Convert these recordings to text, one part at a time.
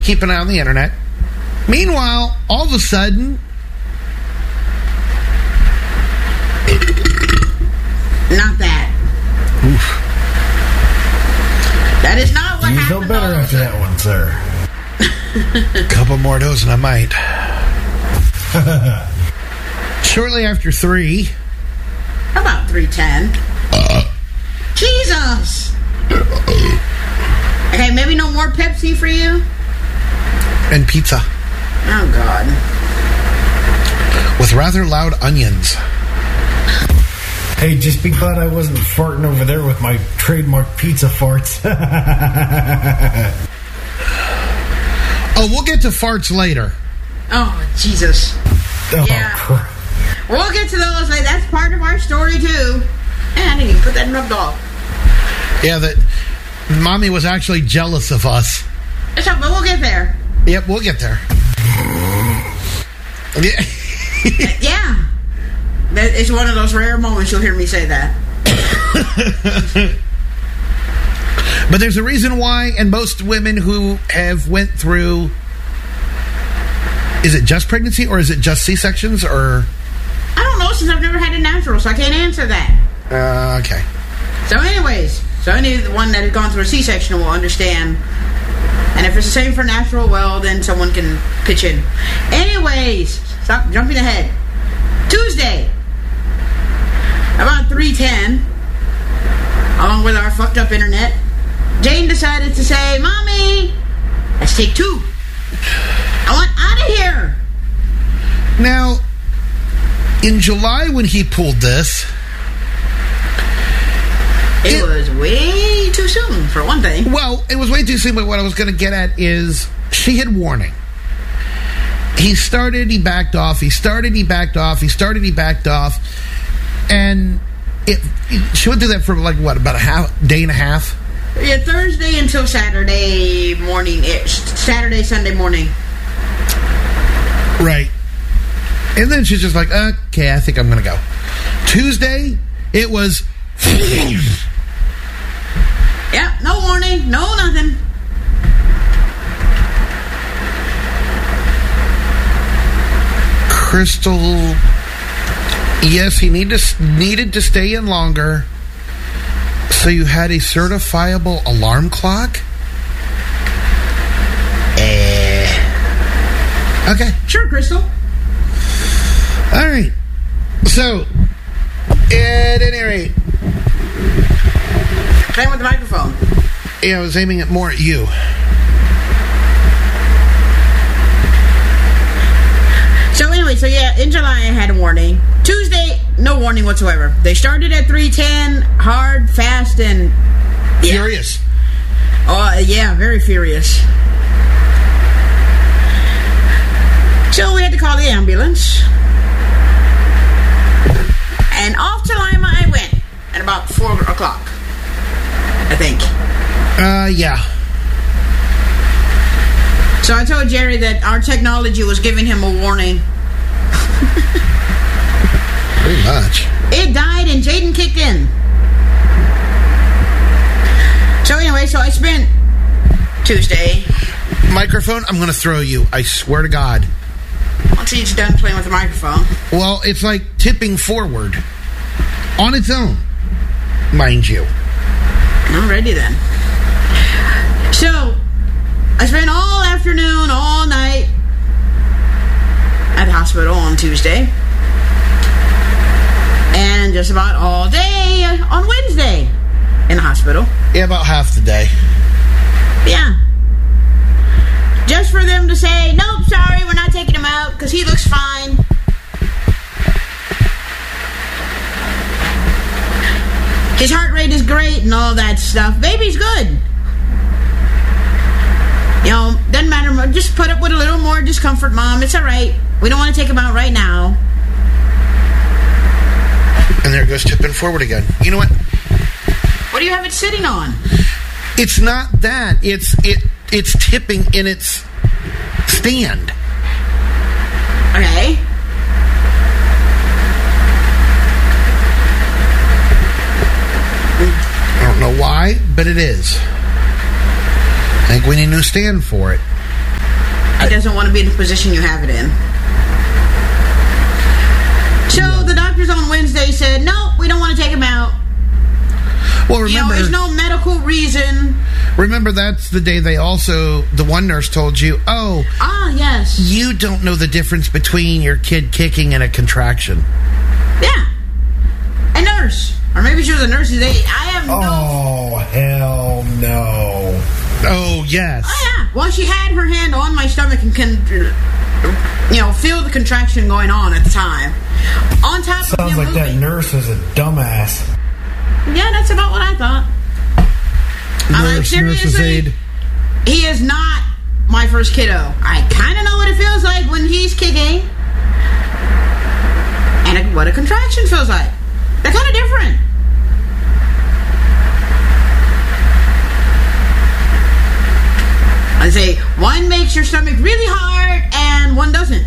keep an eye on the internet. Meanwhile, all of a sudden, not that. Oof. That is not what You happened. feel better after that one, sir. A couple more of those and I might. Shortly after 3. How about 3:10? Jesus! Okay, maybe no more Pepsi for you? And pizza. Oh, God. With rather loud onions. Hey, just be glad I wasn't farting over there with my trademark pizza farts. Oh, we'll get to farts later. Oh, Jesus. Oh, Yeah. crap. We'll get to those later. That's part of our story, too. And I didn't even put that in rubbed off. Yeah, that Mommy was actually jealous of us. It's up, but we'll get there. Yep, we'll get there. Yeah. Yeah. It's one of those rare moments you'll hear me say that. But there's a reason why, and most women who have went through, is it just pregnancy or is it just C-sections or? I don't know, since I've never had a natural, so I can't answer that. Okay. So anyways, anyone that has gone through a C-section will understand. And if it's the same for natural, well, then someone can pitch in. Anyways, stop jumping ahead. Tuesday, about 3:10, along with our fucked up internet, Jane decided to say, Mommy, let's take 2. I want out of here. Now, in July when he pulled this, It was way too soon, for one thing. well, it was way too soon, but what I was going to get at is she had warning. He started, he backed off, he started, he backed off, he started, he backed off, and she went through that for like, what, about a day and a half? Yeah, Thursday until Saturday morning-ish. Saturday, Sunday morning. Right. And then she's just like, okay, I think I'm going to go. Tuesday, it was... Yeah, no warning, no nothing. Crystal, yes, he needed to stay in longer. So you had a certifiable alarm clock? Okay. Sure, Crystal. All right. So, at any rate, Playing with the microphone. yeah, I was aiming it more at you. So anyway, in July I had a warning. Tuesday, no warning whatsoever. They started at 3:10, hard, fast, and Furious. Oh, yeah, very furious. So we had to call the ambulance. And off to Lima I went at about 4 o'clock, I think. Yeah. So I told Jerry that our technology was giving him a warning. Pretty much. It died and Jaden kicked in. So anyway, I spent Tuesday. Microphone, I'm going to throw you. I swear to God. Once he's done playing with the microphone. Well, it's like tipping forward on its own, mind you. Alrighty then. So, I spent all afternoon, all night at the hospital on Tuesday. And just about all day on Wednesday in the hospital. Yeah, about half the day. Yeah. Just for them to say, nope, sorry, we're not taking him out because he looks fine. His heart rate is great and all that stuff. Baby's good. You know, doesn't matter. Just put up with a little more discomfort, Mom. It's all right. We don't want to take him out right now. And there it goes tipping forward again. You know what? What do you have it sitting on? It's not that. It's tipping in its stand. Okay. I don't know why, but it is. I think we need a new stand for it. doesn't want to be in the position you have it in. So the doctors on Wednesday said, no, we don't want to take him out. Well, remember, there's no medical reason. Remember, that's the day the one nurse told you, yes, you don't know the difference between your kid kicking and a contraction. Yeah. A nurse. Or maybe she was a nurse. I have no... Oh, hell no. Oh, yes. Oh, yeah. Well, she had her hand on my stomach and feel the contraction going on at the time. On top of sounds like that nurse is a dumbass. Yeah, that's about what I thought. Nurse's aide. He is not my first kiddo. I kind of know what it feels like when he's kicking. And what a contraction feels like. They're kind of different. I say, one makes your stomach really hard and one doesn't.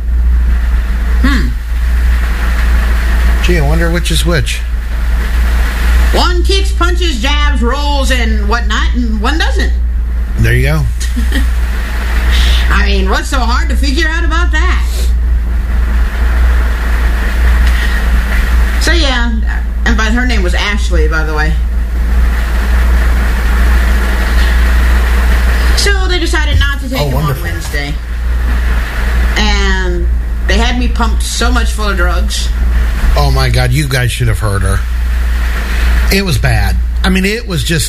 Gee, I wonder which is which. One kicks, punches, jabs, rolls, and whatnot, and one doesn't. There you go. I mean, what's so hard to figure out about that? So, yeah, and her name was Ashley, by the way. So they decided not to take him on Wednesday. And they had me pumped so much full of drugs. Oh, my God, you guys should have heard her. It was bad. I mean, it was just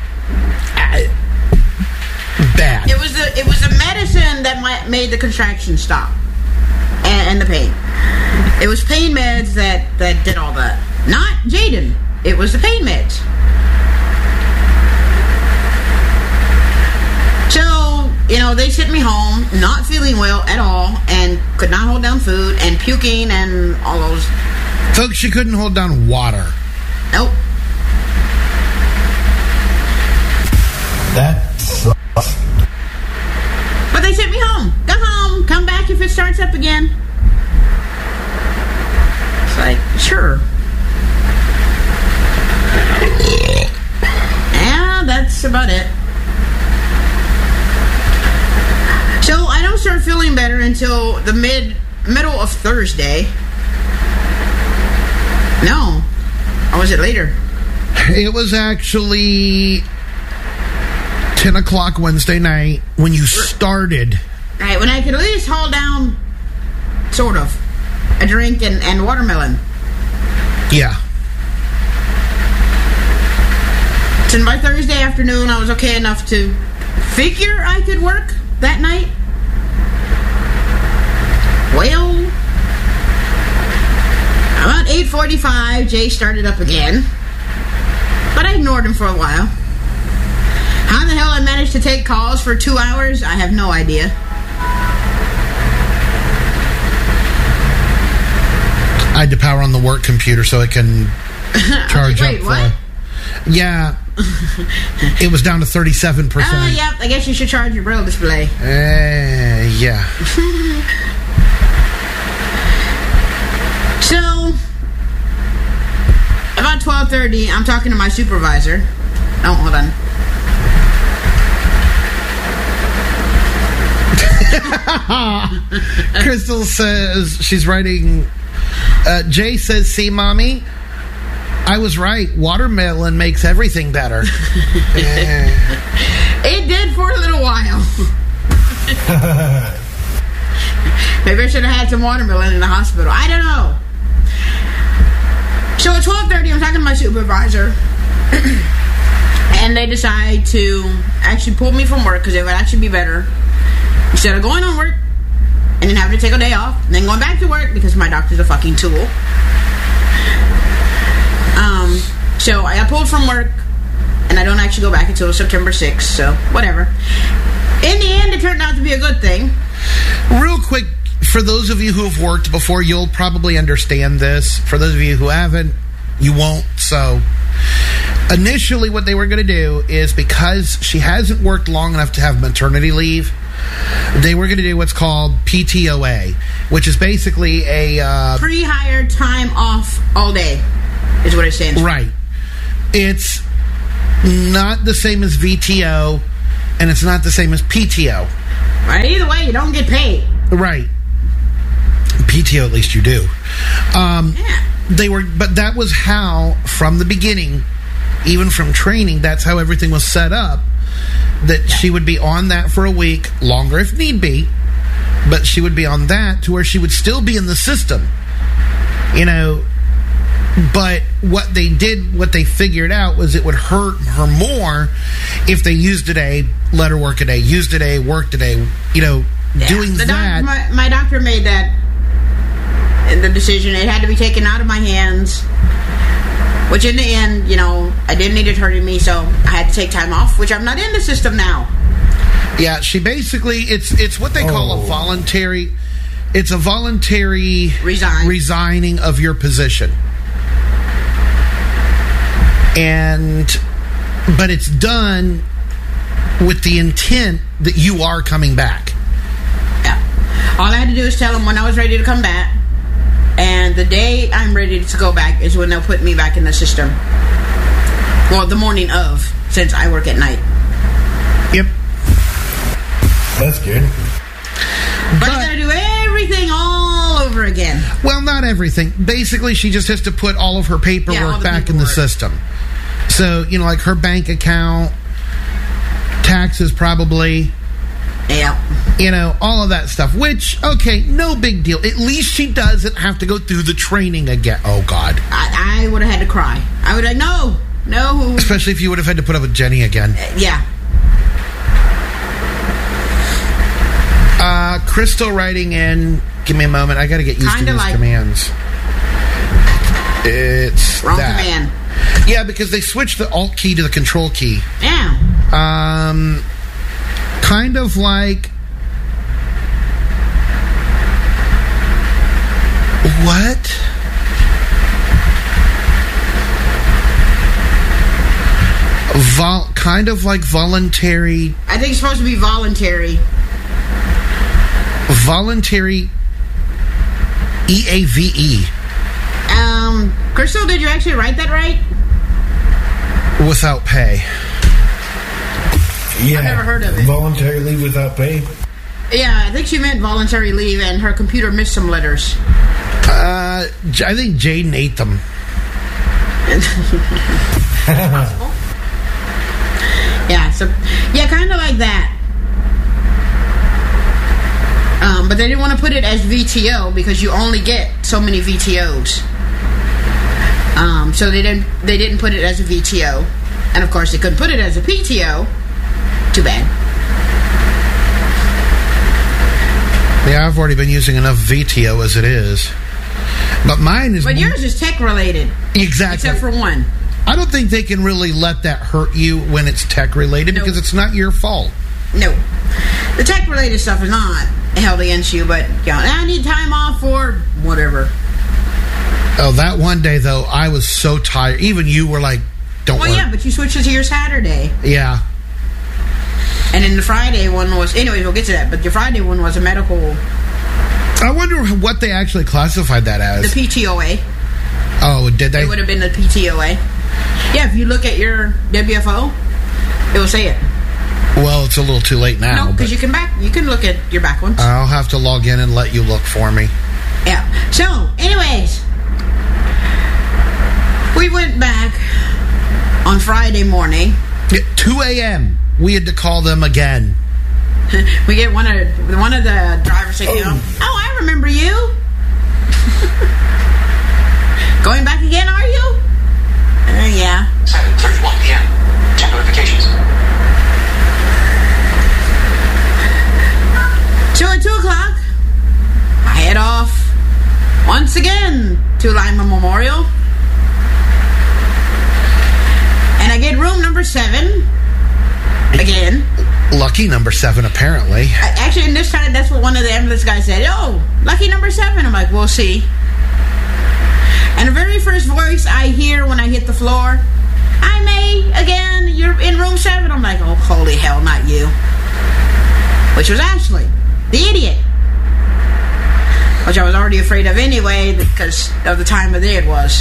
bad. It was the medicine that made the contraction stop and the pain. It was pain meds that did all that. Not Jaden. It was the pain meds. So, they sent me home, not feeling well at all, and could not hold down food, and puking, and all those. Folks, she couldn't hold down water. Nope. That sucks. But they sent me home. Go home. Come back if it starts up again. It's like, sure. Yeah, that's about it. So I don't start feeling better until the middle of Thursday. No. Or was it later? It was actually 10 o'clock Wednesday night when you started. Right, when I could at least hold down, sort of, a drink and watermelon. Yeah. So by Thursday afternoon, I was okay enough to figure I could work that night. Well, about 8:45, Jay started up again. But I ignored him for a while. How the hell I managed to take calls for 2 hours, I have no idea. I had to power on the work computer so it can charge Wait, up. What? Yeah. It was down to 37%. Oh, yeah. I guess you should charge your braille display. Yeah. So, about 12:30, I'm talking to my supervisor. Oh, hold on. Crystal says, she's writing, Jay says, see, Mommy, I was right. Watermelon makes everything better. It did for a little while. Maybe I should have had some watermelon in the hospital. I don't know. So at 12:30, I'm talking to my supervisor. And they decide to actually pull me from work because it would actually be better. Instead of going on work and then having to take a day off and then going back to work because my doctor's a fucking tool. So I got pulled from work and I don't actually go back until September 6th, so whatever. In the end, it turned out to be a good thing. Real quick, for those of you who have worked before, you'll probably understand this. For those of you who haven't, you won't. So initially what they were going to do is, because she hasn't worked long enough to have maternity leave, they were going to do what's called PTOA, which is basically a pre-hired time off all day is what it stands for. Right. It's not the same as VTO, and it's not the same as PTO. Right, either way, don't get paid. Right. PTO, at least you do. But that was how, from the beginning, even from training, that's how everything was set up. That she would be on that for a week, longer if need be, but she would be on that to where she would still be in the system. But what they figured out was it would hurt her more if they used a day, let her work a day, used a day, worked a day, doing that. My doctor made that the decision. It had to be taken out of my hands, which in the end, I didn't need it hurting me, so I had to take time off, which I'm not in the system now. Yeah, she basically, it's what they call a voluntary, it's a voluntary resigning of your position. But it's done with the intent that you are coming back. Yeah. All I had to do is tell them when I was ready to come back, and the day I'm ready to go back is when they'll put me back in the system. Well, the morning of, since I work at night. Yep. That's good. But I gotta do everything all over again. Well, not everything. Basically, she just has to put all of her paperwork back in the system. So, like her bank account, taxes probably. Yeah. All of that stuff. Which, okay, no big deal. At least she doesn't have to go through the training again. Oh, God. I would have had to cry. I would have, no. Especially if you would have had to put up with Jenny again. Yeah. Crystal writing in. Give me a moment. I got to get used to these commands. It's wrong command. Yeah, because they switched the Alt key to the Control key. Yeah. Kind of like... What? Kind of like voluntary... I think it's supposed to be voluntary. Voluntary EAVE. Crystal, did you actually write that right? Without pay. Yeah. I've never heard of it. Voluntary leave without pay? Yeah, I think she meant voluntary leave, and her computer missed some letters. I think Jaden ate them. Possible. Yeah, kind of like that. But they didn't want to put it as VTO because you only get so many VTOs. So they didn't put it as a VTO, and of course they couldn't put it as a PTO. Too bad. Yeah, I've already been using enough VTO as it is. But mine is... But yours is tech-related. Exactly. Except for one. I don't think they can really let that hurt you when it's tech-related because it's not your fault. No. The tech-related stuff is not held against you, but I need time off for whatever. Oh, that one day, though, I was so tired. Even you were like, don't worry. Well, yeah, but you switched it to your Saturday. Yeah. And then the Friday one was... Anyways, we'll get to that. But your Friday one was a medical... I wonder what they actually classified that as. The PTOA. Oh, did they? It would have been the PTOA. Yeah, if you look at your WFO, it will say it. Well, it's a little too late now. No, because you can look at your back ones. I'll have to log in and let you look for me. Yeah. So, anyways, we went back on Friday morning. At 2 a.m., we had to call them again. We get one of the drivers saying, I remember you. Going back again, are you? Yeah. 7:31 p.m. Check notifications. So at 2 o'clock, I head off once again to Lima Memorial. And I get room number 7 again. Lucky number 7, apparently. Actually, and this time, that's what one of the ambulance guys said. Oh, lucky number 7. I'm like, we'll see. And the very first voice I hear when I hit the floor, "Hi, May, again, you're in room 7. I'm like, oh, holy hell, not you. Which was Ashley, the idiot. Which I was already afraid of anyway, because of the time of day it was.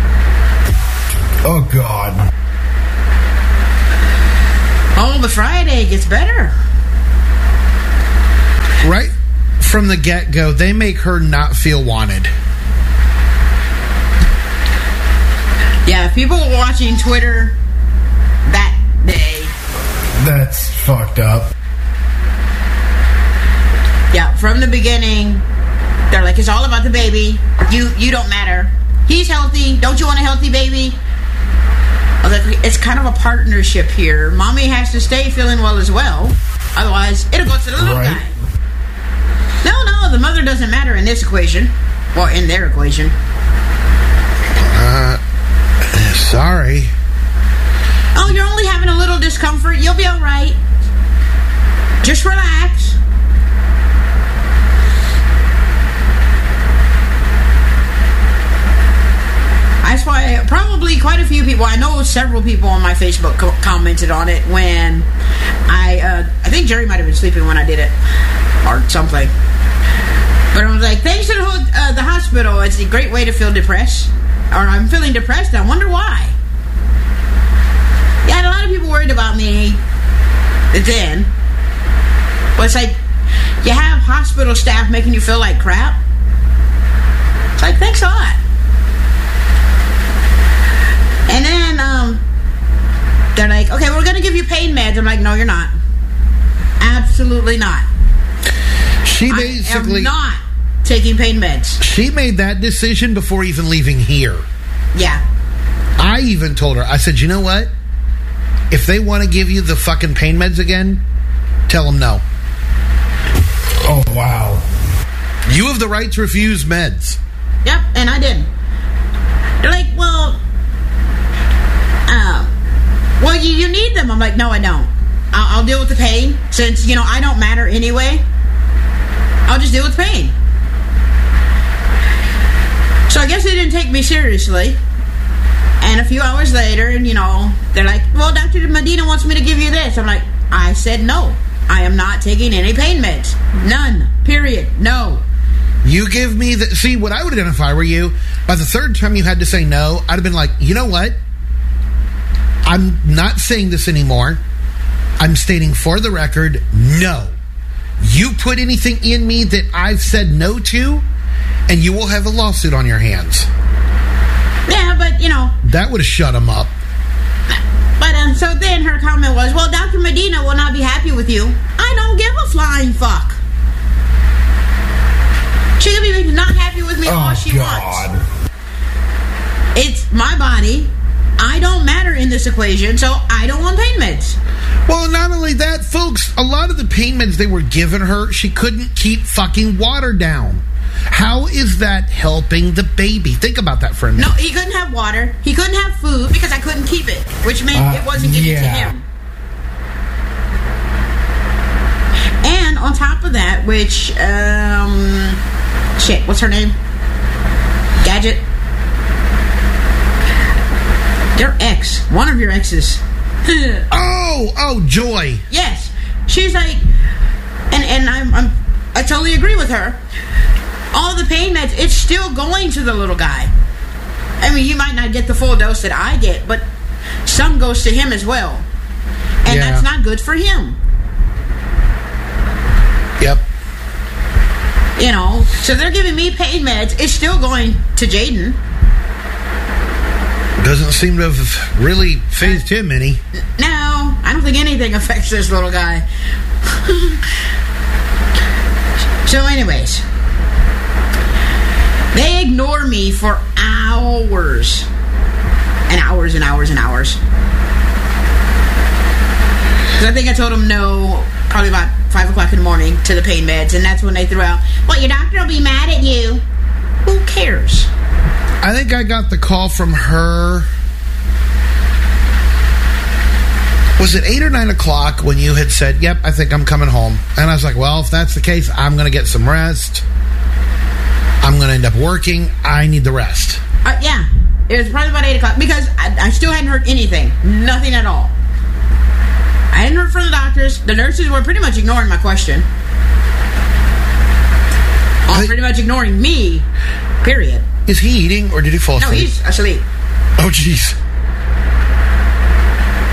Oh, God. Oh, but Friday gets better. Right from the get-go, they make her not feel wanted. Yeah, people were watching Twitter that day. That's fucked up. Yeah, from the beginning, they're like, it's all about the baby. You don't matter. He's healthy. Don't you want a healthy baby? I was like, it's kind of a partnership here. Mommy has to stay feeling well as well. Otherwise, it'll go to the little guy. No, the mother doesn't matter in this equation. Well, in their equation. Sorry. Oh, you're only having a little discomfort. You'll be all right. Just relax. That's why probably quite a few people, I know several people on my Facebook commented on it when I think Jerry might have been sleeping when I did it or something. But I was like, thanks to the hospital, it's a great way to feel depressed. Or I'm feeling depressed, I wonder why. Yeah, a lot of people worried about me then. But it's like, you have hospital staff making you feel like crap. It's like, thanks a lot. And then they're like, okay, we're going to give you pain meds. I'm like, no, you're not. Absolutely not. She basically... I am not taking pain meds. She made that decision before even leaving here. Yeah. I even told her, I said, you know what? If they want to give you the fucking pain meds again, tell them no. Oh, wow. You have the right to refuse meds. Yep, and I did. They're like, well, you need them. I'm like, no, I don't. I'll deal with the pain. Since, I don't matter anyway, I'll just deal with pain. So I guess they didn't take me seriously. And a few hours later, they're like, well, Dr. Medina wants me to give you this. I'm like, I said no. I am not taking any pain meds. None. Period. No. You give me the... See, what I would identify were you, by the third time you had to say no, I'd have been like, you know what? I'm not saying this anymore. I'm stating for the record, no. You put anything in me that I've said no to, and you will have a lawsuit on your hands. Yeah, but, That would have shut him up. But, so then her comment was, well, Dr. Medina will not be happy with you. I don't give a flying fuck. She can be not happy with me all she wants. It's my body. I don't matter in this equation, so I don't want pain meds. Well, not only that, folks, a lot of the pain meds they were giving her, she couldn't keep fucking water down. How is that helping the baby? Think about that for a minute. No, he couldn't have water. He couldn't have food because I couldn't keep it, which meant it wasn't given to him. And on top of that, which, what's her name? Gadget? Your ex. One of your exes. Joy. Yes. She's like, and I totally agree with her. All the pain meds, it's still going to the little guy. I mean, you might not get the full dose that I get, but some goes to him as well. And that's not good for him. Yep. So they're giving me pain meds. It's still going to Jaden. Doesn't seem to have really phased him any. No, I don't think anything affects this little guy. So anyways, they ignore me for hours. And hours and hours and hours. Because I think I told them no probably about 5 o'clock in the morning to the pain meds. And that's when they threw out, well, your doctor will be mad at you. Who cares? I think I got the call from her. Was it 8 or 9 o'clock when you had said, yep, I think I'm coming home? And I was like, well, if that's the case, I'm going to get some rest. I'm going to end up working. I need the rest. Yeah. It was probably about 8 o'clock because I still hadn't heard anything. Nothing at all. I hadn't heard from the doctors. The nurses were pretty much ignoring my question. Pretty much ignoring me, period. Is he eating or did he fall asleep? No, he's asleep. Oh, jeez.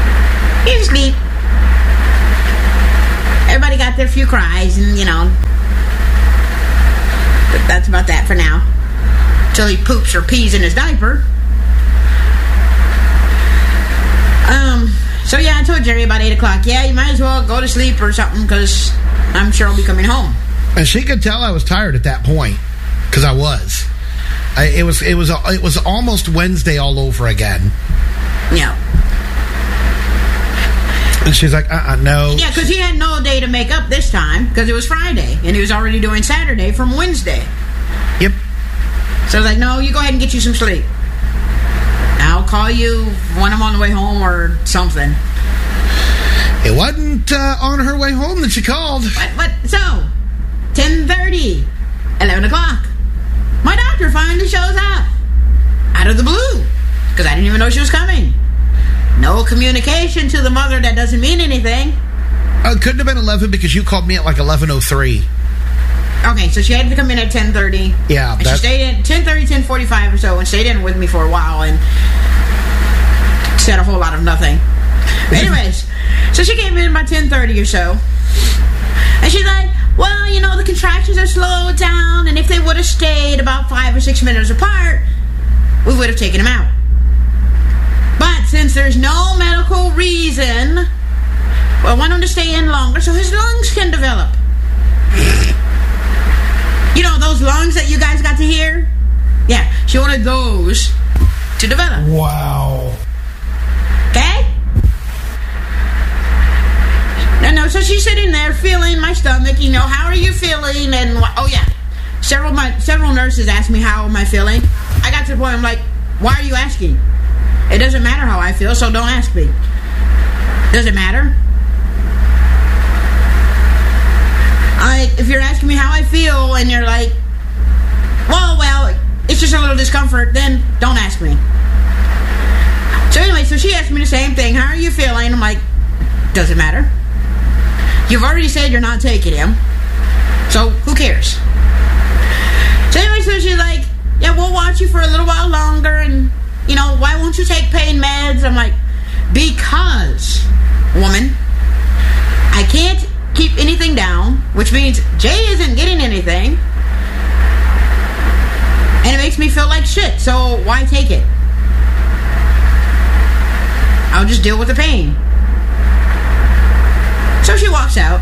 He's asleep. Everybody got their few cries and, for now. Till he poops or pees in his diaper. So yeah, I told Jerry about 8 o'clock, yeah, you might as well go to sleep or something, because I'm sure I'll be coming home. And she could tell I was tired at that point, because I was. It was almost Wednesday all over again. Yeah. And she's like, no. Yeah, because he had no day to make up this time, because it was Friday, and he was already doing Saturday from Wednesday. Yep. So I was like, no, you go ahead and get you some sleep. I'll call you when I'm on the way home or something. It wasn't on her way home that she called. But so, 10:30, 11 o'clock. My doctor finally shows up. Out of the blue. Because I didn't even know she was coming. No communication to the mother that doesn't mean anything. It couldn't have been 11 because you called me at like 11:03. Okay, so she had to come in at 10:30. Yeah. And she stayed in 10:30, 10:45 or so, and stayed in with me for a while and said a whole lot of nothing. Anyways, so she came in about 10:30 or so. And she's like, well, you know, the contractions are slowed down, and if they would have stayed about 5 or 6 minutes apart, we would have taken him out. But since there's no medical reason, well, I want him to stay in longer so his lungs can develop. You know, those lungs that you guys got to hear? Yeah, she wanted those to develop. Wow. Okay? No, so she's sitting there feeling my stomach, you know, how are you feeling? And, oh yeah, several nurses asked me how am I feeling. I got to the point, I'm like, why are you asking? It doesn't matter how I feel, so don't ask me. Does it matter? If you're asking me how I feel and you're like, well, it's just a little discomfort, then don't ask me. So anyway, so she asked me the same thing. How are you feeling? I'm like, does it matter? You've already said you're not taking him. So who cares? So anyway, so she's like, yeah, we'll watch you for a little while longer, and, you know, why won't you take pain meds? I'm like, because, woman, I can't keep anything down, which means Jay isn't getting anything, and it makes me feel like shit, so why take it? I'll just deal with the pain. So she walks out.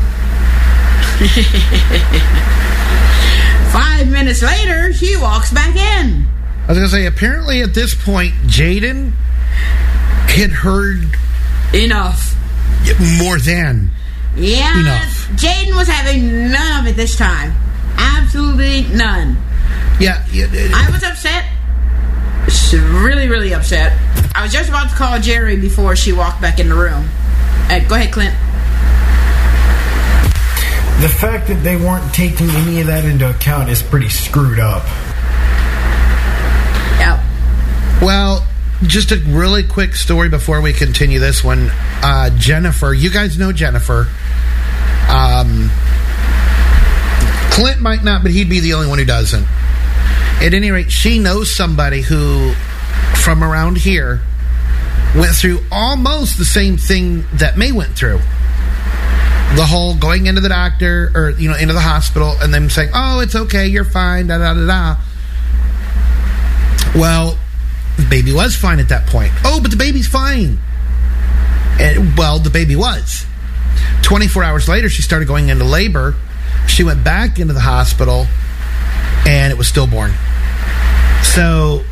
5 minutes later, she walks back in. I was going to say, apparently at this point, Jaden had heard enough. More than yeah, enough. Jaden was having none of it this time. Absolutely none. Yeah. I was upset. Really, really upset. I was just about to call Jerry before she walked back in the room. Go ahead, Clint. The fact that they weren't taking any of that into account is pretty screwed up. Yep. Well, just a really quick story before we continue this one. Jennifer, you guys know Jennifer. Clint might not, but he'd be the only one who doesn't. At any rate, she knows somebody who, from around here, went through almost the same thing that May went through. The whole going into the doctor, or, you know, into the hospital, and them saying, oh, it's okay, you're fine, da-da-da-da. Well, the baby was fine at that point. Oh, but the baby's fine. And, well, the baby was. 24 hours later, she started going into labor. She went back into the hospital, and it was stillborn. So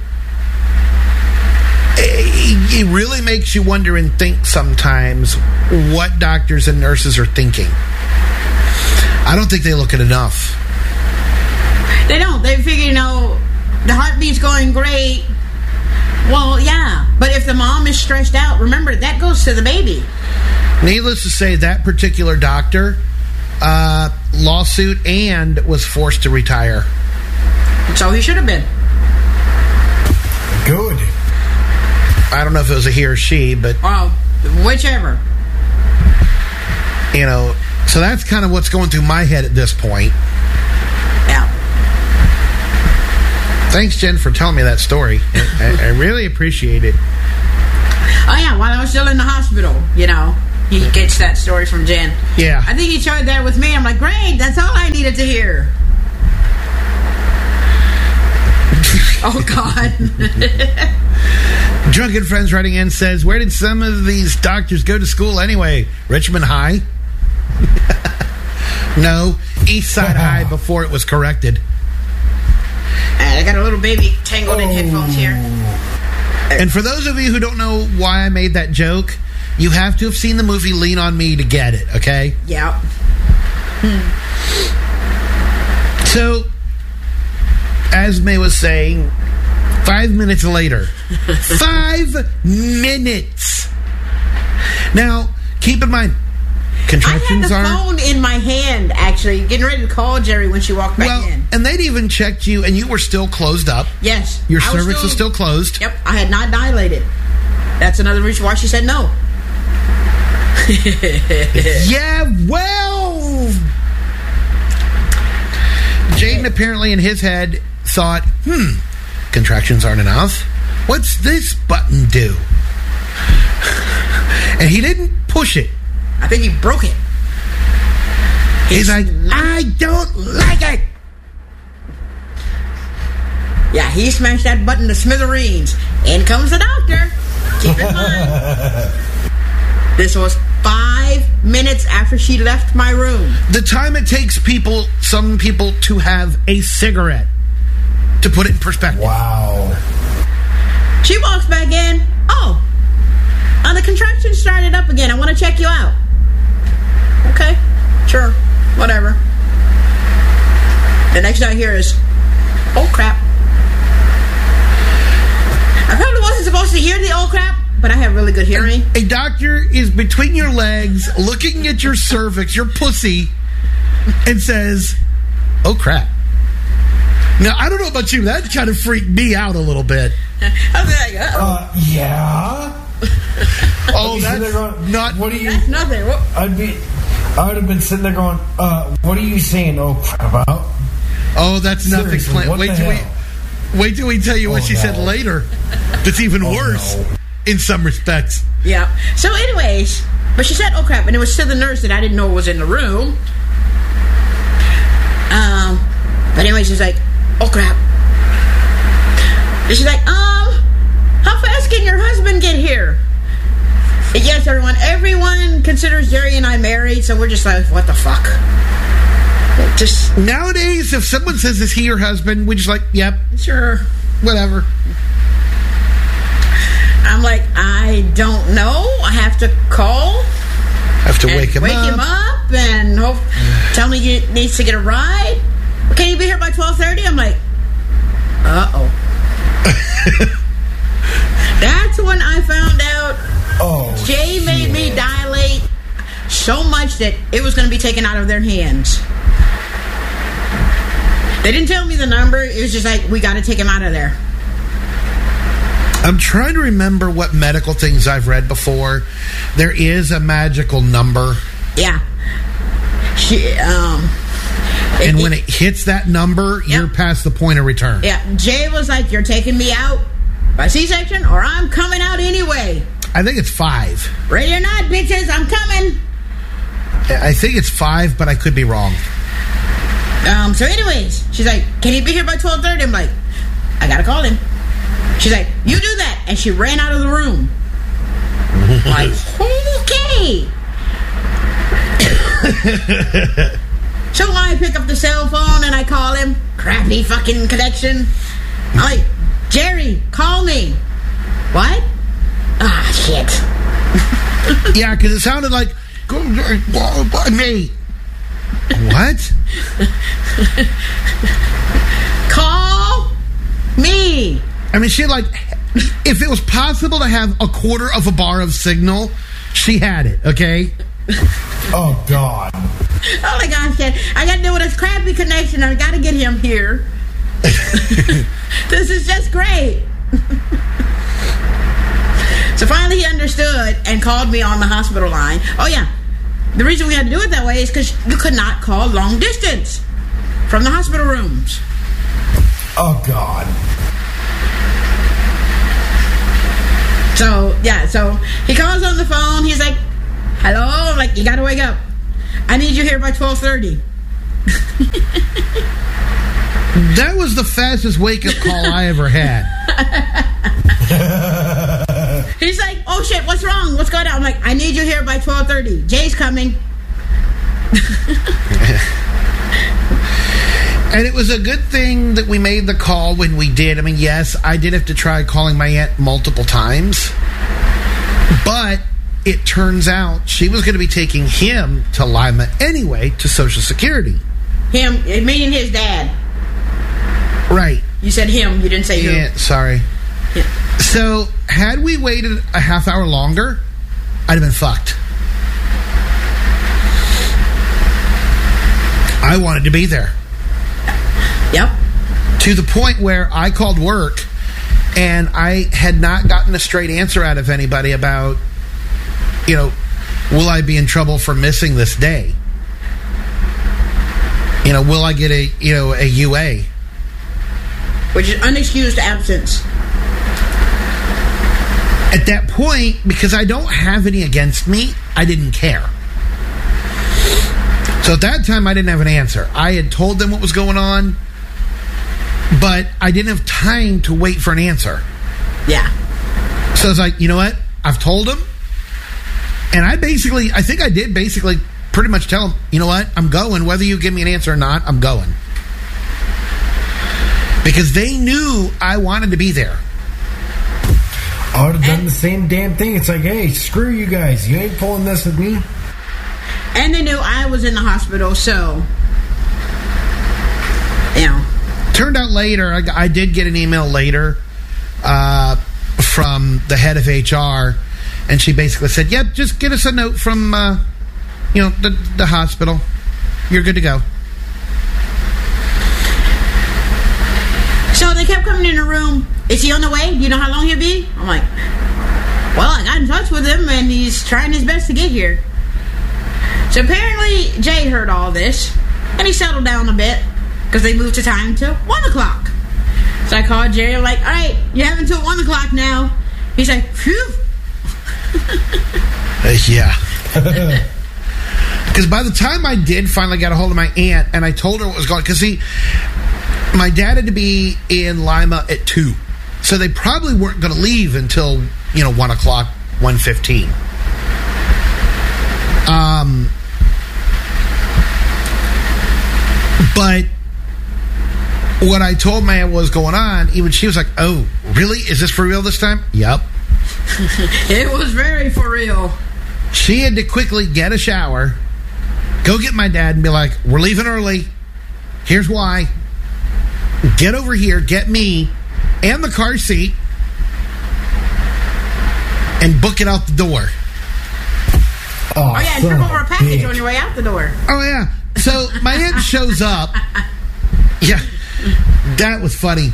it really makes you wonder and think sometimes what doctors and nurses are thinking. I don't think they look at enough. They don't. They figure, you know, the heartbeat's going great. Well, yeah. But if the mom is stressed out, remember, that goes to the baby. Needless to say, that particular doctor, lawsuit and was forced to retire. So he should have been. Good. I don't know if it was a he or she, but... Well, whichever. You know, so that's kind of what's going through my head at this point. Yeah. Thanks, Jen, for telling me that story. I really appreciate it. Oh, yeah, while I was still in the hospital, you know, he gets that story from Jen. Yeah. I think he shared that with me. I'm like, great, that's all I needed to hear. Oh, God. Drunken Friends writing in says, where did some of these doctors go to school anyway? Richmond High? No, East Side High before it was corrected. I got a little baby tangled in headphones here. And for those of you who don't know why I made that joke, you have to have seen the movie Lean on Me to get it, okay? Yeah. So, as May was saying, 5 minutes later. 5 minutes! Now, keep in mind, contractions I had the phone in my hand, actually, getting ready to call Jerry when she walked back in. And they'd even checked you, and you were still closed up. Yes. Your cervix was still closed. Yep, I had not dilated. That's another reason why she said no. Yeah, well... Jaden apparently in his head thought, contractions aren't enough. What's this button do? And he didn't push it. I think he broke it. He's like, I don't like it. Yeah, he smashed that button to smithereens. In comes the doctor. Keep in mind. This was 5 minutes after she left my room. The time it takes some people to have a cigarette, to put it in perspective. Wow. She walks back in. Oh, the contraction started up again. I want to check you out. Okay, sure, whatever. The next I hear is, oh crap. I probably wasn't supposed to hear the oh crap, but I have really good hearing. A doctor is between your legs, looking at your cervix, your pussy, and says, oh crap. Now, I don't know about you, that kind of freaked me out a little bit. I was like, yeah. Oh, that's not... What are you... That's nothing. What? I would have been sitting there going, what are you saying, oh crap about? Oh, that's nothing. Seriously, Wait till we tell you what she said later. That's even worse in some respects. Yeah. So anyways, but she said, oh crap, and it was to the nurse that I didn't know was in the room. But anyway, she's like, oh crap. And she's like, how fast can your husband get here? And yes, everyone considers Jerry and I married, so we're just like, what the fuck? Just nowadays, if someone says, is he your husband, we just like, yep, sure, whatever. I'm like, I don't know. I have to call. Have to wake him up and tell me he needs to get a ride. Can you be here by 12:30? I'm like, uh-oh. That's when I found out Jay made me dilate so much that it was going to be taken out of their hands. They didn't tell me the number. It was just like, we got to take him out of there. I'm trying to remember what medical things I've read before. There is a magical number. Yeah. When it hits that number, you're past the point of return. Yeah. Jay was like, you're taking me out by C-section or I'm coming out anyway. I think it's 5. Ready or not, bitches, I'm coming. I think it's 5, but I could be wrong. So anyways, she's like, can he be here by 12:30? I'm like, I gotta call him. She's like, you do that. And she ran out of the room. Like, okay. So I pick up the cell phone and I call him. Crappy fucking connection. I'm like, Jerry, call me. What? Ah, shit. Yeah, because it sounded like, me. What? Call me. I mean, she like, if it was possible to have a quarter of a bar of signal, she had it, okay? Oh, God. Oh, my gosh, Dad. I got to deal with this crappy connection. I got to get him here. This is just great. So finally he understood and called me on the hospital line. Oh, yeah. The reason we had to do it that way is because you could not call long distance from the hospital rooms. Oh, God. So, yeah, so he calls on the phone. He's like, hello? I'm like, you got to wake up. I need you here by 12:30. That was the fastest wake-up call I ever had. He's like, oh shit, what's wrong? What's going on? I'm like, I need you here by 12:30. Jay's coming. And it was a good thing that we made the call when we did. I mean, yes, I did have to try calling my aunt multiple times. But it turns out she was going to be taking him to Lima anyway to Social Security. Him, meaning his dad. Right. You said him, you didn't say who. Yeah, sorry. Yeah. So, had we waited a half hour longer, I'd have been fucked. I wanted to be there. Yep. To the point where I called work and I had not gotten a straight answer out of anybody about, will I be in trouble for missing this day? Will I get a UA? Which is unexcused absence. At that point, because I don't have any against me, I didn't care. So at that time, I didn't have an answer. I had told them what was going on, but I didn't have time to wait for an answer. Yeah. So I was like, you know what? I've told them. And I think I did pretty much tell them, you know what? I'm going. Whether you give me an answer or not, I'm going. Because they knew I wanted to be there. I would have done the same damn thing. It's like, hey, screw you guys. You ain't pulling this with me. And they knew I was in the hospital, so, Turned out later, I did get an email later from the head of HR, and she basically said, yep, just get us a note from, the hospital. You're good to go. So they kept coming in the room. Is he on the way? Do you know how long he'll be? I'm like, well, I got in touch with him, and he's trying his best to get here. So apparently, Jay heard all this, and he settled down a bit, because they moved the time to 1 o'clock. So I called Jay, I'm like, all right, you have until 1 o'clock now. He's like, phew. Yeah. Because by the time I did finally get a hold of my aunt, and I told her what was going on, because my dad had to be in Lima at 2. So they probably weren't going to leave until, 1 o'clock, 1:15. But what I told my aunt was going on, even she was like, oh, really? Is this for real this time? Yep. It was very for real. She had to quickly get a shower, go get my dad and be like, we're leaving early. Here's why. Get over here, get me and the car seat, and book it out the door. Oh yeah, trip over a package on your way out the door. Oh yeah. So my aunt shows up. Yeah, that was funny.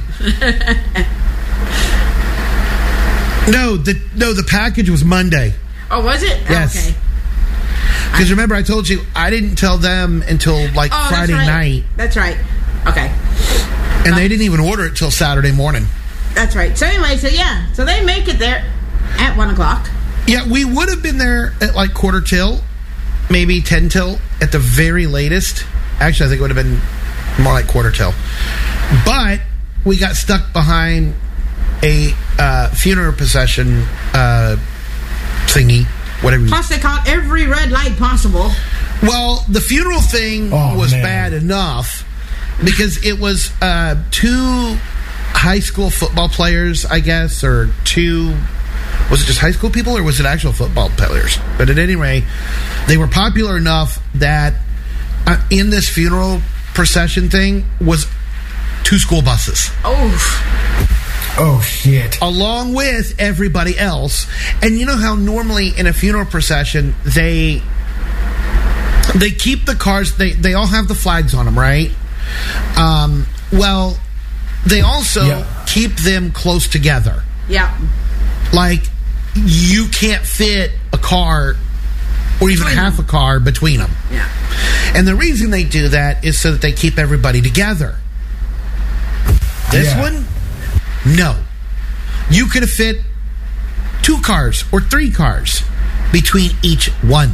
No, the package was Monday. Oh, was it? Yes. Okay. Because remember, I told you I didn't tell them until Friday night. That's right. Okay. And they didn't even order it till Saturday morning. That's right. So anyway, so they make it there at 1 o'clock. Yeah, we would have been there at 1:45, maybe 10 till at the very latest. Actually, I think it would have been more like 1:45. But we got stuck behind a funeral procession thingy, whatever. Plus, they caught every red light possible. Well, the funeral thing was bad enough because it was 2 high school football players, I guess, or 2... Was it just high school people or was it actual football players? But at any rate, they were popular enough that in this funeral procession thing was 2 school buses. Oh, shit. Along with everybody else. And you know how normally in a funeral procession, they keep the cars, they all have the flags on them, right? Well, they also keep them close together. Yeah. Like, you can't fit a car or even half a car between them. Yeah. And the reason they do that is so that they keep everybody together. This one, no. You could have fit 2 cars or 3 cars between each one.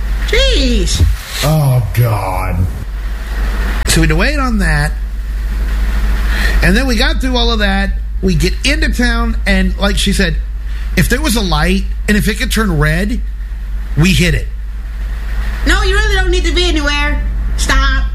Jeez. Oh, God. So we had to wait on that. And then we got through all of that. We get into town, and like she said, if there was a light and if it could turn red, we hit it. No, you really don't need to be anywhere. Stop.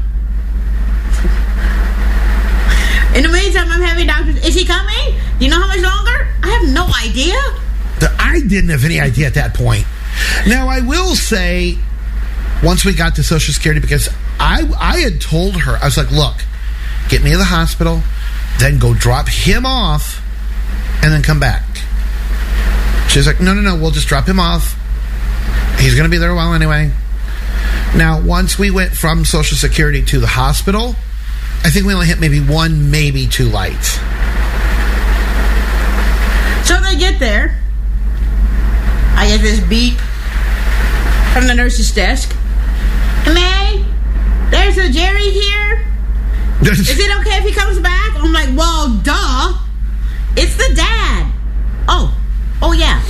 In the meantime, I'm having doctors. Is he coming? Do you know how much longer? I have no idea. I didn't have any idea at that point. Now, I will say, once we got to Social Security, because I had told her, I was like, look, get me to the hospital, then go drop him off, and then come back. She's like, no, we'll just drop him off. He's going to be there a while anyway. Now, once we went from Social Security to the hospital, I think we only hit maybe 1, maybe 2 lights. So they get there. I get this beep from the nurse's desk. May, there's a Jerry here. Is it okay if he comes back? I'm like, well, duh. It's the dad. Oh yeah.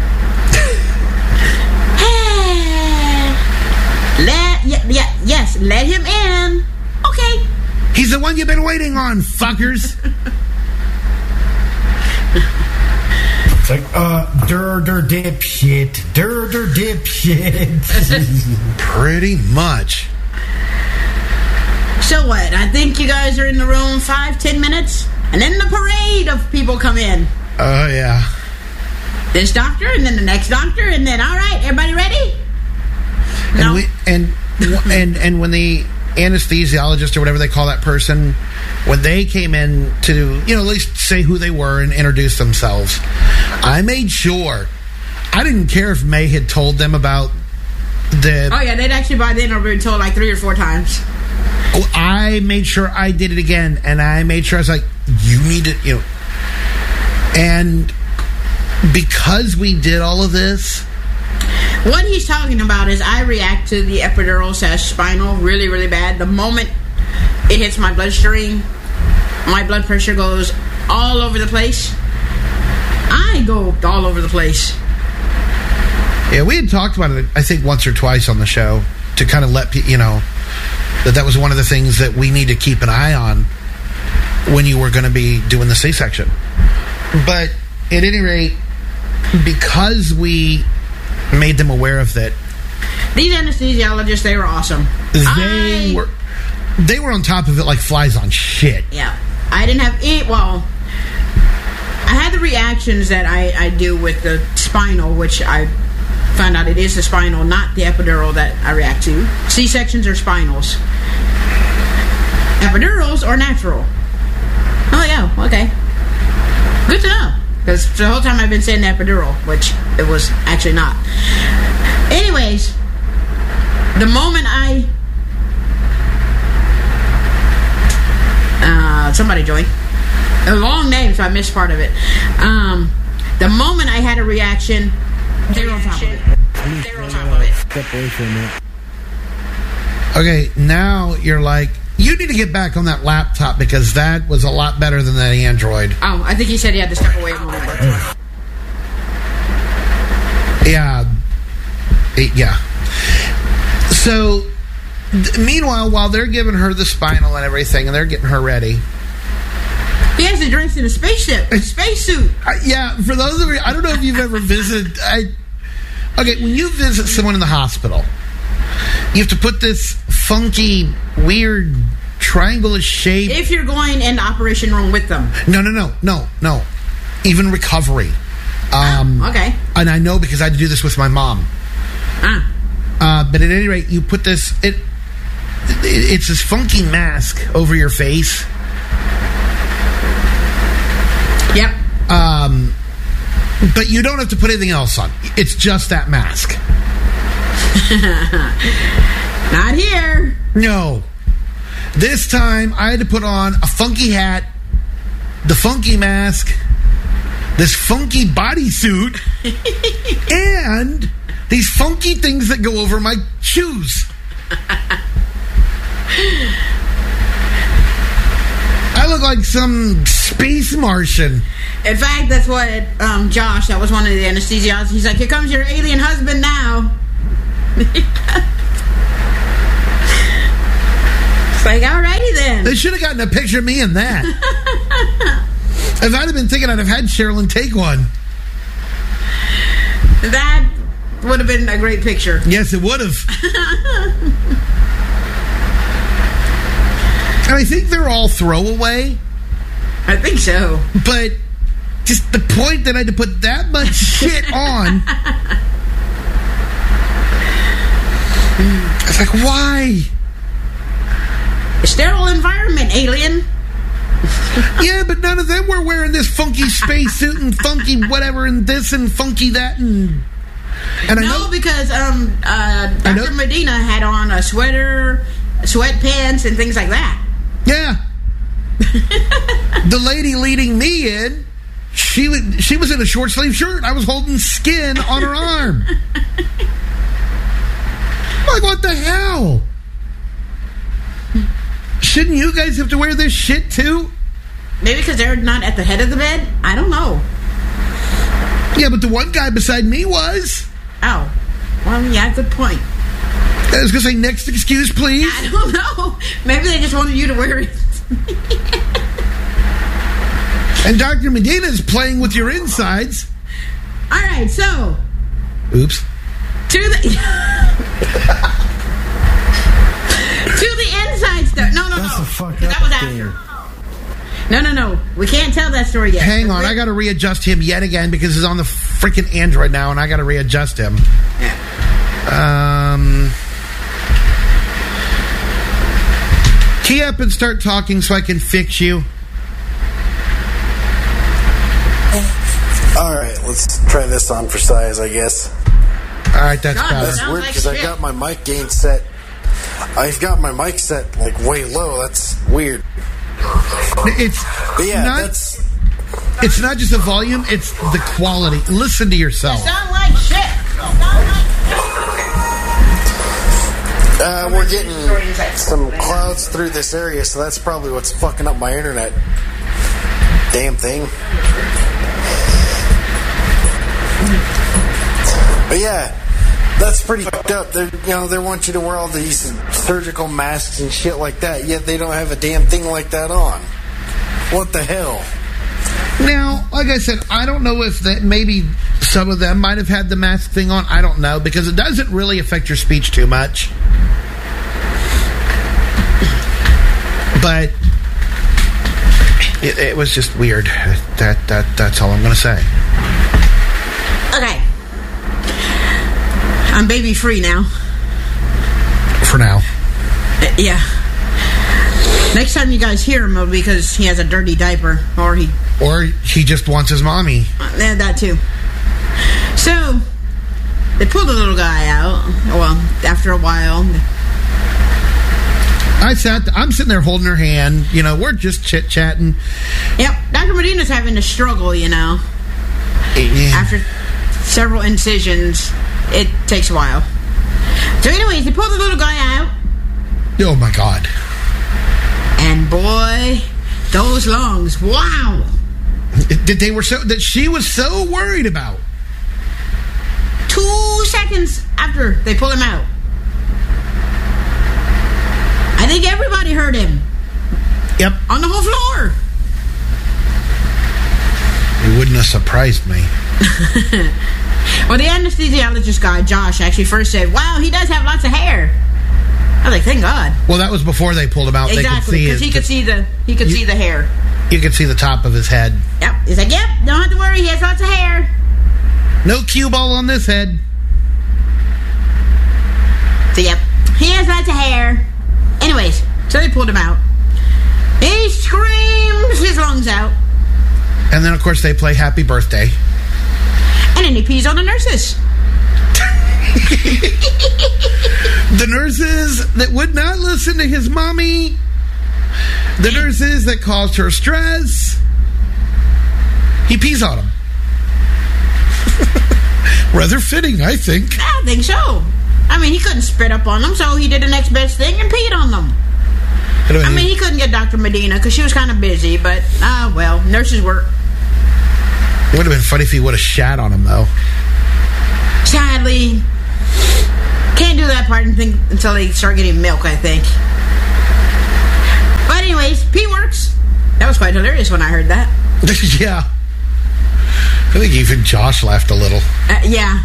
Yes, let him in. Okay. He's the one you've been waiting on, fuckers. It's like, dipshit. Dipshit. Pretty much. So what? I think you guys are in the room 5-10 minutes, and then the parade of people come in. Oh, yeah. This doctor, and then the next doctor, and then, all right, everybody ready? No. And when the anesthesiologist or whatever they call that person, when they came in to, at least say who they were and introduce themselves, I made sure. I didn't care if May had told them about the... Oh, yeah, they'd actually by then have been told like 3 or 4 times. I made sure I did it again, and I made sure I was like, you need to, And because we did all of this... What he's talking about is I react to the epidural / spinal really, really bad. The moment it hits my bloodstream, my blood pressure goes all over the place. I go all over the place. Yeah, we had talked about it, I think, once or twice on the show to kind of let people, that was one of the things that we need to keep an eye on when you were going to be doing the C-section. But at any rate, because we made them aware of that, these anesthesiologists, they were awesome. They were on top of it like flies on shit. Yeah. I didn't have any... Well, I had the reactions that I do with the spinal, which I found out it is the spinal, not the epidural that I react to. C-sections are spinals. Epidurals are natural. Oh, yeah. Okay. Good to know. Because the whole time I've been saying epidural, which it was actually not. Anyways, the moment somebody joined. A long name, so I missed part of it. The moment I had a reaction, they were on top of it. Step away from it. Okay, now you're like, you need to get back on that laptop because that was a lot better than that Android. Oh, I think he said he had to step away a moment. Yeah. So, meanwhile, while they're giving her the spinal and everything, and they're getting her ready, he has to dress in a spacesuit. Yeah, for those of you, I don't know if you've ever visited. Okay, when you visit someone in the hospital, you have to put this funky, weird, triangle-ish shape. If you're going in the operation room with them. No. Even recovery. Okay. And I know because I had to do this with my mom. But at any rate, you put this... It's this funky mask over your face. Yep. But you don't have to put anything else on. It's just that mask. Not here. No. This time, I had to put on a funky hat, the funky mask, this funky bodysuit, and these funky things that go over my shoes. I look like some space Martian. In fact, that's what Josh, that was one of the anesthesiologists, he's like, here comes your alien husband now. It's like, alrighty then. They should have gotten a picture of me in that. If I'd have been thinking, I'd have had Sherilyn take one. That would have been a great picture. Yes, it would have. And I think they're all throwaway. I think so. But just the point that I had to put that much shit on. It's like, why? A sterile environment, alien. Yeah, but none of them were wearing this funky spacesuit and funky whatever and this and funky that and I know because Dr. Medina had on a sweater, sweatpants, and things like that. Yeah. The lady leading me in, she was in a short sleeve shirt. I was holding skin on her arm. Like, what the hell? Shouldn't you guys have to wear this shit too? Maybe because they're not at the head of the bed? I don't know. Yeah, but the one guy beside me was. Oh. Well, yeah, good point. I was going to say, next excuse, please. I don't know. Maybe they just wanted you to wear it. And Dr. Medina is playing with your insides. All right, so. Oops. To the inside stuff. No. That's the fuck up That was after. No. We can't tell that story yet. Hang on, I got to readjust him yet again because he's on the freaking Android now, and I got to readjust him. Yeah. Key up and start talking so I can fix you. All right, let's try this on for size, I guess. All right, that's better. That's weird because I got my mic gain set. I've got my mic set like way low. That's weird. It's not just the volume; it's the quality. Listen to yourself. Sound like shit. We're getting some clouds through this area, so that's probably what's fucking up my internet. Damn thing. But yeah, that's pretty fucked up. They want you to wear all these surgical masks and shit like that, yet they don't have a damn thing like that on. What the hell? Now, like I said, I don't know if that maybe some of them might have had the mask thing on. I don't know, because it doesn't really affect your speech too much. But it was just weird. That's all I'm going to say. Okay. I'm baby free now. For now. Yeah. Next time you guys hear him, it'll be because he has a dirty diaper, or he just wants his mommy. That too. So they pulled the little guy out. Well, after a while. I'm sitting there holding her hand. You know, we're just chit chatting. Yep, Dr. Medina's having to struggle. You know, after several incisions, it takes a while. So, anyways, they pulled the little guy out. Oh my God! And boy, those lungs! Wow. That she was so worried about. 2 seconds after they pulled him out, I think everybody heard him. Yep. On the whole floor. It wouldn't have surprised me. Well, the anesthesiologist guy, Josh, actually first said, "Wow, he does have lots of hair." I was like, "Thank God." Well, that was before they pulled him out. Exactly, because he could see the hair. You could see the top of his head. Yep. He's like, "Yep, don't have to worry. He has lots of hair. No cue ball on this head." So, yep, he has lots of hair. Anyways, so they pulled him out. He screams his lungs out. And then, of course, they play Happy Birthday. And then he pees on the nurses. The nurses that would not listen to his mommy. The nurses that caused her stress. He pees on them. Rather fitting, I think. I think so. I mean, he couldn't spit up on them, so he did the next best thing and peed on them. I mean, he couldn't get Dr. Medina because she was kind of busy, but, well, nurses work. It would have been funny if he would have shat on him, though. Sadly, can't do that part until they start getting milk, I think. But anyways, pee works. That was quite hilarious when I heard that. Yeah. I think even Josh laughed a little. Yeah.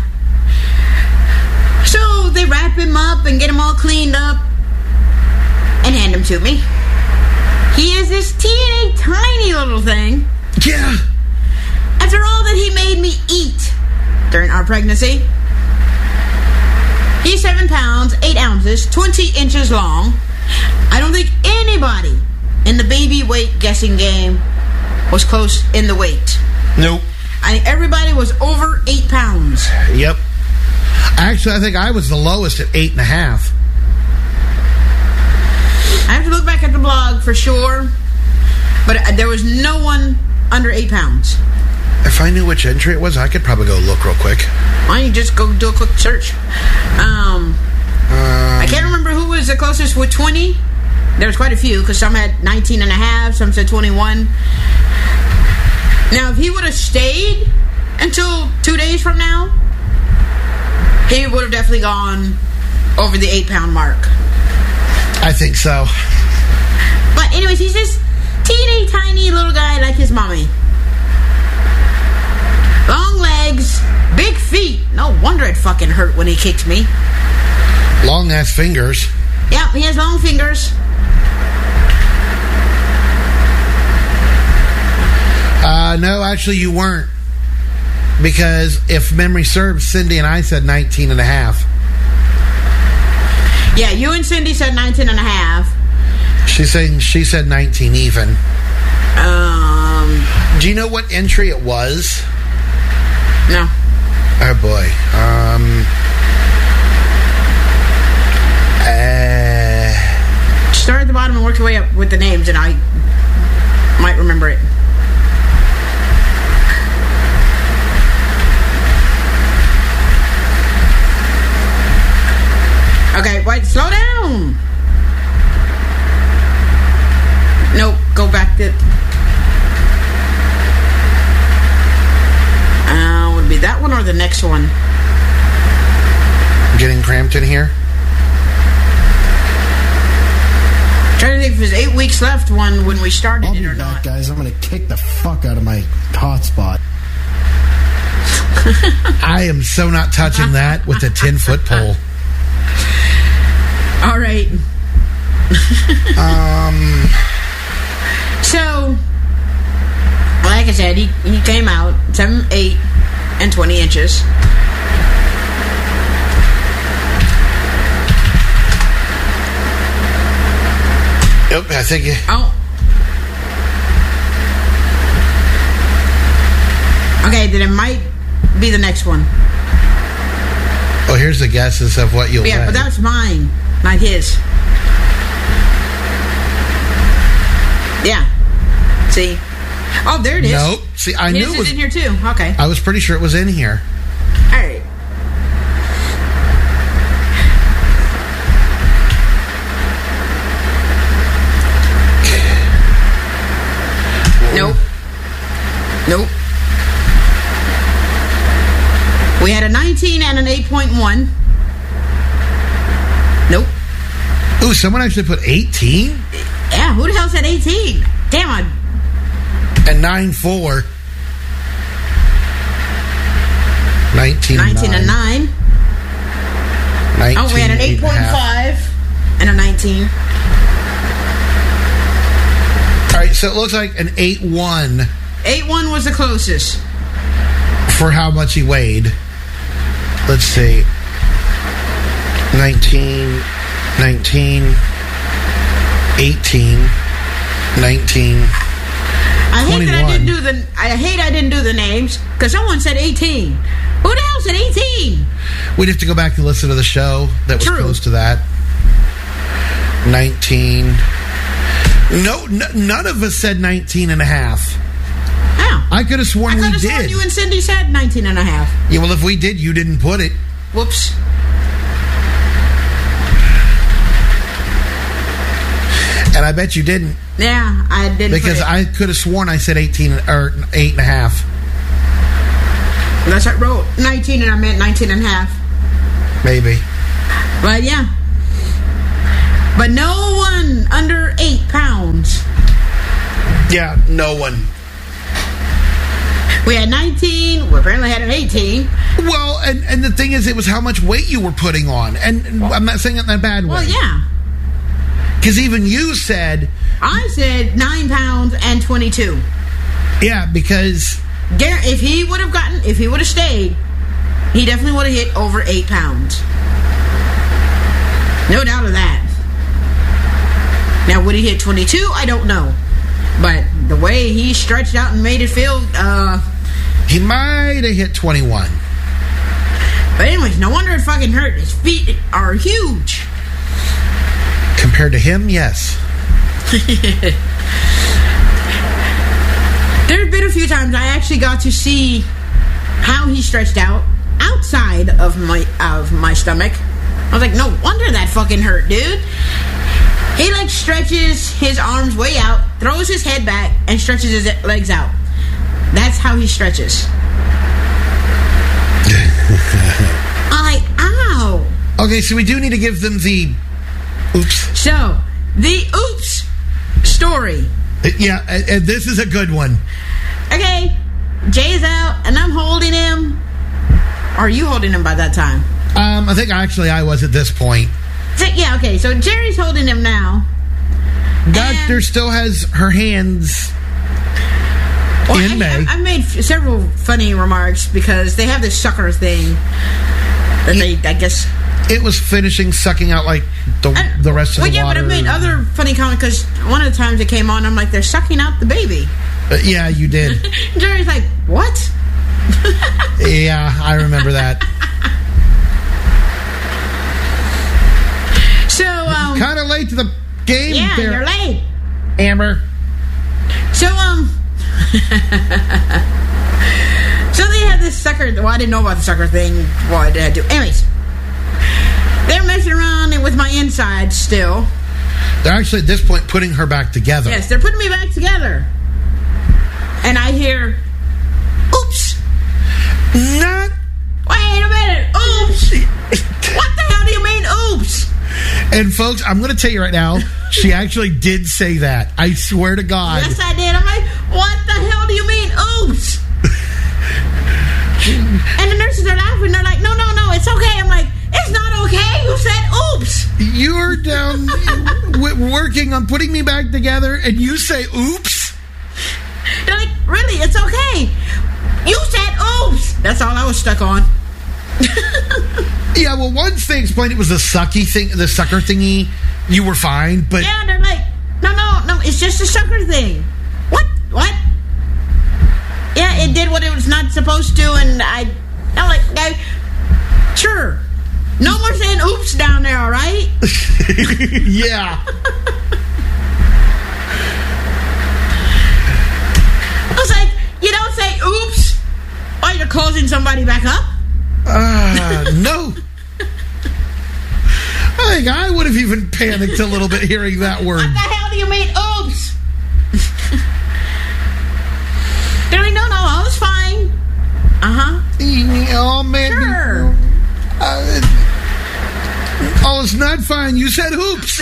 So they wrap him up and get him all cleaned up and hand him to me. He is this teeny tiny little thing. Yeah. After all that he made me eat during our pregnancy. He's 7 pounds, 8 ounces, 20 inches long. I don't think anybody in the baby weight guessing game was close in the weight. Nope. Everybody was over 8 pounds. Yep. Actually, I think I was the lowest at 8.5. I have to look back at the blog for sure, but there was no one under 8 pounds. If I knew which entry it was, I could probably go look real quick. Why don't you just go do a quick search? I can't remember who was the closest with 20. There was quite a few, because some had 19 and a half, some said 21. Now, if he would have stayed until 2 days from now, he would have definitely gone over the 8-pound mark. I think so. But anyways, he's this teeny tiny little guy like his mommy. Long legs, big feet. No wonder it fucking hurt when he kicked me. Long ass fingers. Yep, he has long fingers. No, actually you weren't. Because if memory serves, Cindy and I said 19 and a half. Yeah, you and Cindy said 19 and a half. She's saying she said 19 even. Do you know what entry it was? No. Oh boy. Start at the bottom and work your way up with the names, and I might remember it. Okay, wait, slow down. Nope, go back to... would be that one or the next one? Getting cramped in here? Trying to think if there's 8 weeks left when we started I'll it be or back, not. guys. I'm going to kick the fuck out of my hotspot. I am so not touching that with a 10-foot pole. All right. So, like I said, he came out 7, 8, and 20 inches. Yep, I think you... Oh. Okay, then it might be the next one. Oh, here's the guesses of what you'll Yeah, weigh. but that's mine, not his. Yeah. See? Oh, there it is. Nope. See, I His knew it was is in here too. Okay. I was pretty sure it was in here. All right. Nope. Nope. We had a 19 and an 8.1. Nope. Ooh, someone actually put 18 Yeah, who the hell said 18? Damn, and 9.4. 19 19 and 9. 19, Oh, we had an 8.5 and a 19. All right, so it looks like an 8.1 8.1 was the closest. for how much he weighed. Let's see. 19, 18, 19. I hate that 21. I didn't do the names because someone said 18. Who the hell said 18? We'd have to go back and listen to the show that was True. close to that. 19. No, none of us said 19 and a half. Oh. I could have sworn I we could have sworn did. you and Cindy said 19 and a half. Yeah, well, if we did, you didn't put it. Whoops. And I bet you didn't. Yeah, I didn't Because put it. I could have sworn I said 18 or 8 and a half. Unless I wrote 19 and I meant 19 and a half. Maybe. But yeah. But no one under 8 pounds Yeah, no one. We had 19. We apparently had an 18. Well, and the thing is, it was how much weight you were putting on. And I'm not saying it in a bad way. Well, yeah. Because even you said... I said 9 pounds and 22. Yeah, because... If he would have stayed, he definitely would have hit over 8 pounds. No doubt of that. Now, would he hit 22? I don't know. But the way he stretched out and made it feel, he might have hit 21. But anyways, no wonder it fucking hurt. His feet are huge. Compared to him, yes. There's been a few times I actually got to see how he stretched out outside of my stomach. I was like, no wonder that fucking hurt, dude. He like stretches his arms way out, throws his head back, and stretches his legs out. That's how he stretches. I'm like, ow. Okay, so we do need to give them the oops. So, the oops story. Yeah, and this is a good one. Okay, Jay's out, and I'm holding him. Are you holding him by that time? I think actually I was at this point. So, yeah, okay, so Jerry's holding him now. Doctor still has her hands in May. I've made several funny remarks because they have this sucker thing that they, I guess... It was finishing sucking out like the rest of the water. Yeah, but I made other funny comments because one of the times it came on, I'm like, they're sucking out the baby. Yeah, you did. Jerry's like, what? Yeah, I remember that. So, kind of late to the game. Yeah, there, you're late, Amber. So, so they had this sucker. Well, I didn't know about the sucker thing. Well, I had to. Anyways, they're messing around with my insides still. They're actually at this point putting her back together. Yes, they're putting me back together. And I hear, oops. Not. Wait a minute. Oops. What the hell do you mean, oops? And folks, I'm going to tell you right now, she actually did say that. I swear to God. Yes, I did. I'm like, what the hell do you mean, oops? And the nurses are laughing. They're like, no, it's okay. I'm like, it's not okay. You said oops. You're down working on putting me back together, and you say oops? They're like, really? It's okay. You said oops. That's all I was stuck on. Yeah, well, once they explained it was the sucky thing, the sucker thingy, you were fine, but... Yeah, they're like, no, it's just a sucker thing. What? Yeah, it did what it was not supposed to, and I'm like, okay, sure. No more saying oops down there, all right? Yeah. I was like, you don't say oops while you're closing somebody back up? No. I think I would have even panicked a little bit hearing that word. What the hell do you mean, oops? They're like, no, I was fine. Oh, man. Sure. Oh, it's not fine. You said oops.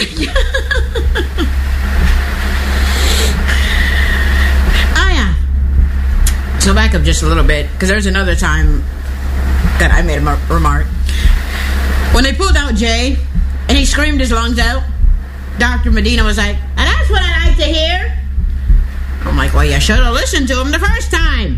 Oh, yeah. So back up just a little bit, because there's another time that I made a remark. When they pulled out Jay, and he screamed his lungs out, Dr. Medina was like, and that's what I like to hear. I'm like, well, you should have listened to him the first time.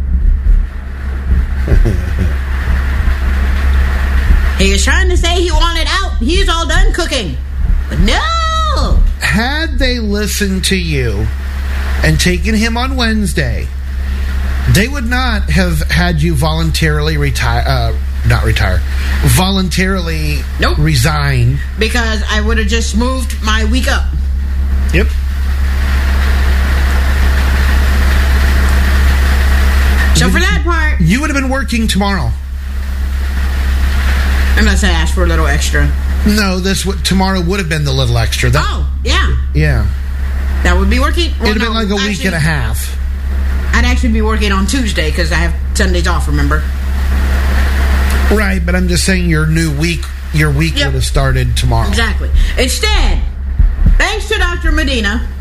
He was trying to say he wanted out. He's all done cooking. But no! Had they listened to you and taken him on Wednesday, they would not have had you voluntarily voluntarily Nope. resign. Because I would have just moved my week up. Yep. So for that part, You would have been working tomorrow. unless I asked for a little extra. No, tomorrow would have been the little extra. Oh, yeah. Yeah. That would be working. Well, It'd have been like a week and a half. I'd actually be working on Tuesday because I have Sundays off, remember? Right, but I'm just saying your week Yep. would have started tomorrow. Exactly. Instead, thanks to Dr. Medina,